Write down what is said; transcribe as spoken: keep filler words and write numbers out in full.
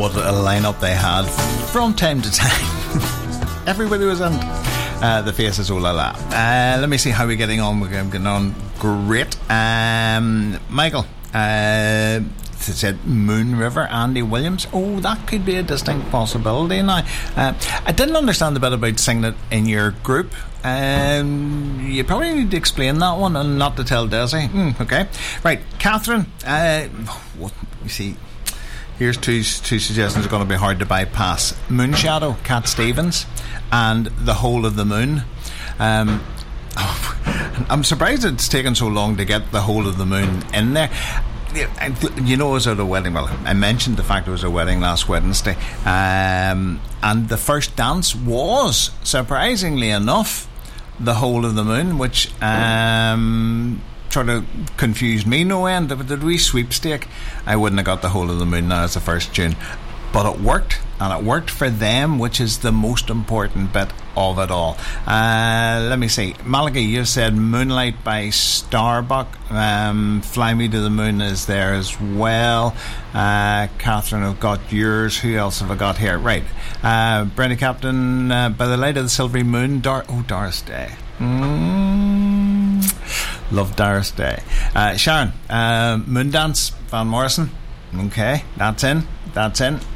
what a lineup they had from time to time. Everybody was in. Uh, the Faces, oh la la. Uh, let me see how we're getting on. We're getting on great. Um, Michael uh, said Moon River, Andy Williams. Oh, that could be a distinct possibility. Now, uh, I didn't understand the bit about singing it in your group. Um, you probably need to explain that one and not to tell Desi. Mm, okay, right, Catherine. Uh, what you see? Here's two two suggestions. Are going to be hard to bypass: Moonshadow, Cat Stevens, and The Whole of the Moon. Um, oh, I'm surprised it's taken so long to get The Whole of the Moon in there. You know, I was at a wedding. Well, I mentioned the fact it was a wedding last Wednesday, um, and the first dance was, surprisingly enough, The Whole of the Moon, which um, sort of confused me no end. If it did we sweepstake, I wouldn't have got The Whole of the Moon now as the first tune, but it worked, and it worked for them, which is the most important bit of it all. Uh, let me see. Malachi, you said Moonlight by Starbuck. Um, Fly Me to the Moon is there as well. Uh, Catherine, I've got yours. Who else have I got here? Right. Uh, Brenda Captain, uh, By the Light of the Silvery Moon. Dar- oh, Doris Day. Mm, love Doris Day. Uh, Sharon, uh, Moondance, Van Morrison. Okay, that's in. That's in.